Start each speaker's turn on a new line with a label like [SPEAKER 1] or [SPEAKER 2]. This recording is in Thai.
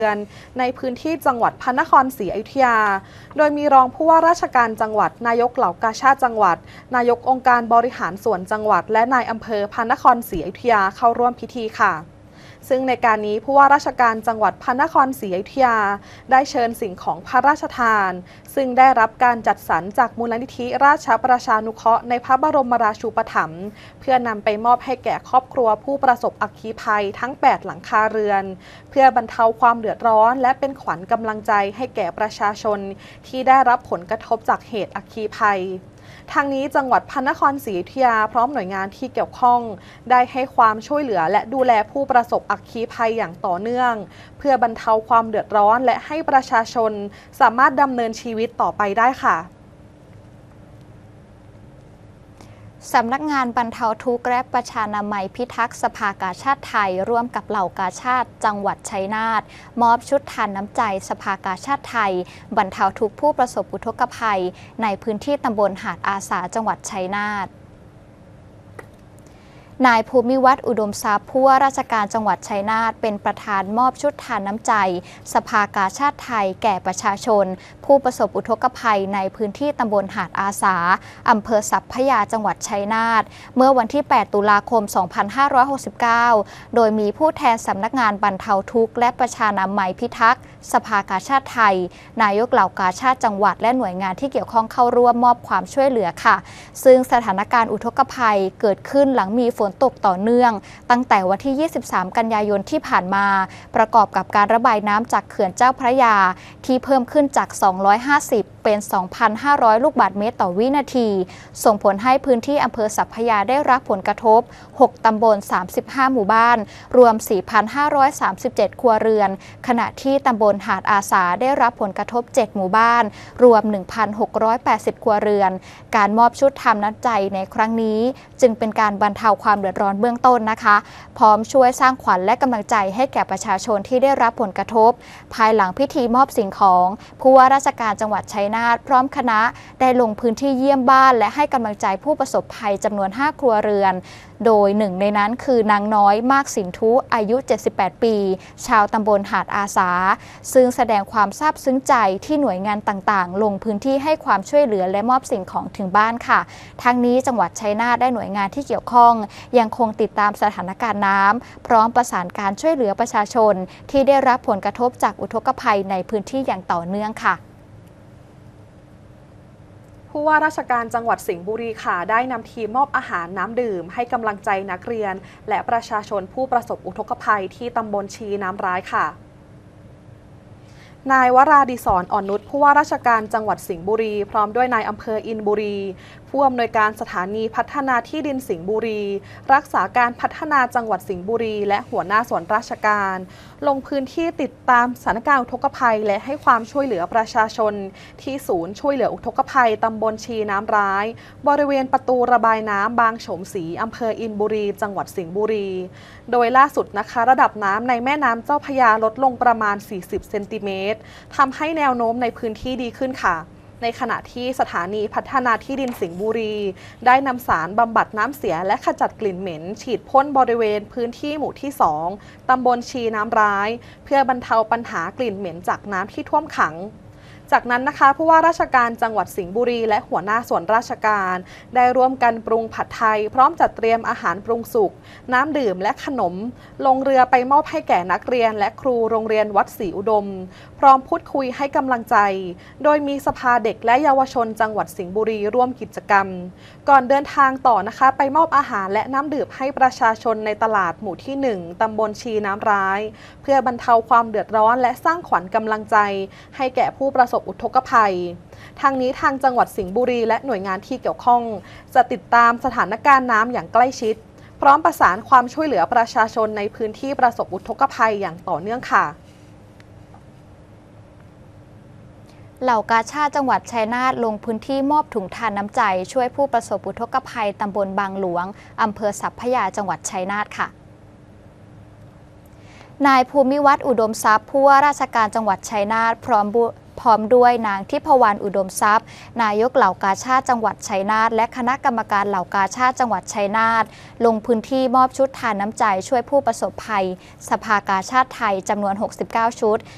[SPEAKER 1] ในพื้นที่จังหวัดพระนครศรีอยุธยาโดยมีรองผู้ว่าราชการจังหวัดนายกเหล่ากาชาดจังหวัดนายกองค์การบริหารส่วนจังหวัดและนายอำเภอพระนครศรีอยุธยาเข้าร่วมพิธีค่ะซึ่งในการนี้ผู้ว่าราชการจังหวัดพระนครศรีอยุธยาได้เชิญสิ่งของพระราชทานซึ่งได้รับการจัดสรรจากมูลนิธิราชประชานุเคราะห์ในพระบรมราชูปถัมภ์เพื่อนำไปมอบให้แก่ครอบครัวผู้ประสบอัคคีภัยทั้ง8หลังคาเรือนเพื่อบรรเทาความเดือดร้อนและเป็นขวัญกำลังใจให้แก่ประชาชนที่ได้รับผลกระทบจากเหตุอัคคีภัยทางนี้จังหวัดพระนครศรีอยุธยาพร้อมหน่วยงานที่เกี่ยวข้องได้ให้ความช่วยเหลือและดูแลผู้ประสบอัคคีภัยอย่างต่อเนื่องเพื่อบรรเทาความเดือดร้อนและให้ประชาชนสามารถดำเนินชีวิตต่อไปได้ค่ะ
[SPEAKER 2] สำนักงานบรรเทาทุกข์และประชานามัยพิทักษ์สภากาชาดไทยร่วมกับเหล่ากาชาดจังหวัดชัยนาทมอบชุดทานน้ำใจสภากาชาดไทยบรรเทาทุกข์ผู้ประสบอุทกภัยในพื้นที่ตำบลหาดอาสาจังหวัดชัยนาทนายภูมิวัฒน์อุดมทรัพย์ผู้ว่าราชการจังหวัดชัยนาทเป็นประธานมอบชุดทานน้ำใจสภากาชาดไทยแก่ประชาชนผู้ประสบอุทกภัยในพื้นที่ตำบลหาดอาสาอำเภอสัพพยาจังหวัดชัยนาทเมื่อวันที่8ตุลาคม2569โดยมีผู้แทนสำนักงานบรรเทาทุกข์และประชานามัยพิทักษ์สภากาชาดไทยนายกเหล่ากาชาดจังหวัดและหน่วยงานที่เกี่ยวข้องเข้าร่วมมอบความช่วยเหลือค่ะซึ่งสถานการณ์อุทกภัยเกิดขึ้นหลังมีฝนตกต่อเนื่องตั้งแต่วันที่ 23 กันยายนที่ผ่านมาประกอบกับการระบายน้ำจากเขื่อนเจ้าพระยาที่เพิ่มขึ้นจาก 250 เป็น 2,500 ลูกบาศก์เมตรต่อวินาทีส่งผลให้พื้นที่อำเภอสัพพยาได้รับผลกระทบ 6 ตำบล 35 หมู่บ้านรวม 4,537 ครัวเรือนขณะที่ตำบลหาดอาสาได้รับผลกระทบ 7 หมู่บ้านรวม 1,680 ครัวเรือนการมอบชุดทานน้ำใจในครั้งนี้จึงเป็นการบรรเทาความเดือดร้อนเบื้องต้นนะคะพร้อมช่วยสร้างขวัญและกำลังใจให้แก่ประชาชนที่ได้รับผลกระทบภายหลังพิธีมอบสิ่งของผู้ว่าราชการจังหวัดชัยนาทพร้อมคณะได้ลงพื้นที่เยี่ยมบ้านและให้กำลังใจผู้ประสบภัยจำนวน 5 ครัวเรือนโดยหนึ่งในนั้นคือนางน้อยมากสินทุอายุ 78 ปีชาวตำบลหาดอาสาซึ่งแสดงความซาบซึ้งใจที่หน่วยงานต่างๆลงพื้นที่ให้ความช่วยเหลือและมอบสิ่งของถึงบ้านค่ะทั้งนี้จังหวัดชัยนาทได้หน่วยงานที่เกี่ยวข้องยังคงติดตามสถานการณ์น้ำพร้อมประสานการช่วยเหลือประชาชนที่ได้รับผลกระทบจากอุทกภัยในพื้นที่อย่างต่อเนื่องค่ะ
[SPEAKER 1] ผู้ว่าราชการจังหวัดสิงห์บุรีค่ะได้นำทีมมอบอาหารน้ำดื่มให้กำลังใจนักเรียนและประชาชนผู้ประสบอุทกภัยที่ตำบลชีน้ำร้ายค่ะนายวราดิศรอ่อนนุชผู้ว่าราชการจังหวัดสิงห์บุรีพร้อมด้วยนายอำเภออินบุรีผู้อำนวยการสถานีพัฒนาที่ดินสิงห์บุรีรักษาการพัฒนาจังหวัดสิงห์บุรีและหัวหน้าส่วนราชการลงพื้นที่ติดตามสถานการณ์อุทกภัยและให้ความช่วยเหลือประชาชนที่ศูนย์ช่วยเหลืออุทกภัยตำบลชีน้ำร้ายบริเวณประตูระบายน้ำบางโฉมศรีอำเภออินบุรีจังหวัดสิงห์บุรีโดยล่าสุดนะคะระดับน้ำในแม่น้ำเจ้าพระยาลดลงประมาณ40เซนติเมตรทำให้แนวโน้มในพื้นที่ดีขึ้นค่ะในขณะที่สถานีพัฒนาที่ดินสิงห์บุรีได้นำสารบำบัดน้ำเสียและขจัดกลิ่นเหม็นฉีดพ่นบริเวณพื้นที่หมู่ที่2ตำบลชีน้ำร้ายเพื่อบรรเทาปัญหากลิ่นเหม็นจากน้ำที่ท่วมขังจากนั้นนะคะผู้ว่าราชการจังหวัดสิงห์บุรีและหัวหน้าส่วนราชการได้ร่วมกันปรุงผัดไทยพร้อมจัดเตรียมอาหารปรุงสุกน้ำดื่มและขนมลงเรือไปมอบให้แก่นักเรียนและครูโรงเรียนวัดศรีอุดมพร้อมพูดคุยให้กำลังใจโดยมีสภาเด็กและเยาวชนจังหวัดสิงห์บุรีร่วมกิจกรรมก่อนเดินทางต่อนะคะไปมอบอาหารและน้ำดื่มให้ประชาชนในตลาดหมู่ที่1ตำบลชีน้ำร้ายเพื่อบรรเทาความเดือดร้อนและสร้างขวัญกำลังใจให้แก่ผู้ประสบอุทกภัยทางนี้ทางจังหวัดสิงห์บุรีและหน่วยงานที่เกี่ยวข้องจะติดตามสถานการณ์น้ำอย่างใกล้ชิดพร้อมประสานความช่วยเหลือประชาชนในพื้นที่ประสบอุทกภัยอย่างต่อเนื่องค่ะ
[SPEAKER 2] เหล่ากาชาดจังหวัดชัยนาทลงพื้นที่มอบถุงทานน้ำใจช่วยผู้ประสบอุทกภัยตำบลบางหลวงอำเภอสัพพยาจังหวัดชัยนาทค่ะนายภูมิวัฒน์อุดมทรัพย์ผู้ว่าราชการจังหวัดชัยนาทพร้อมด้วยนางทิพวรรณอุดมทรัพย์นายกเหล่ากาชาดจังหวัดชัยนาทและคณะกรรมการเหล่ากาชาดจังหวัดชัยนาทลงพื้นที่มอบชุดทานน้ำใจช่วยผู้ประสบภัยสภากาชาดไทยจำนวน69ชุด